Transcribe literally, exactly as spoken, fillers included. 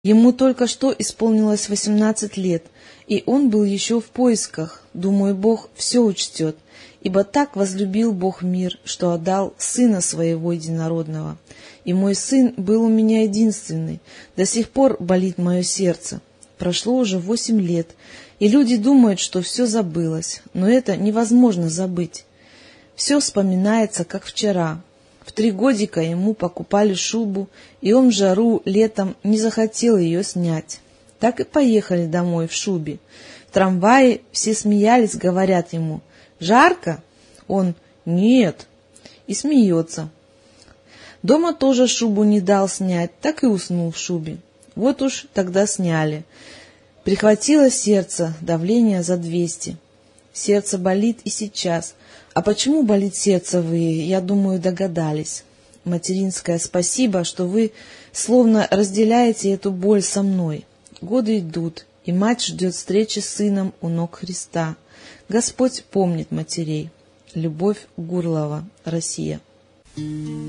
Ему только что исполнилось восемнадцать лет, и он был еще в поисках. Думаю, Бог все учтет, ибо так возлюбил Бог мир, что отдал Сына Своего Единородного. И мой сын был у меня единственный. До сих пор болит мое сердце. Прошло уже восемь лет, и люди думают, что все забылось, но это невозможно забыть. Все вспоминается, как вчера. В три годика ему покупали шубу, и он в жару летом не захотел ее снять. Так и поехали домой в шубе. В трамвае все смеялись, говорят ему: «Жарко?» Он: «Нет», и смеется. Дома тоже шубу не дал снять, так и уснул в шубе. Вот уж тогда сняли. Прихватило сердце, давление за двести. Сердце болит и сейчас. А почему болит сердце, вы, я думаю, догадались. Материнское спасибо, что вы словно разделяете эту боль со мной. Годы идут, и мать ждет встречи с сыном у ног Христа. Господь помнит матерей. Любовь Гурлова, Россия.